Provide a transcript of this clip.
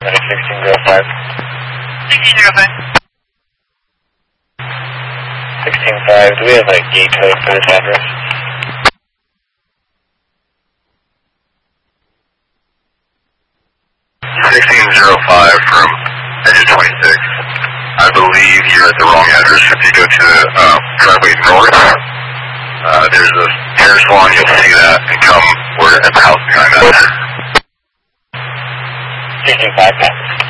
1605. 1605. 165, do we have a gate code for this address? 1605 from exit 26. I believe you're at the wrong address. If you go to driveway north, there's a hair salon, you'll see that, and come, we're at the house behind that. 1605.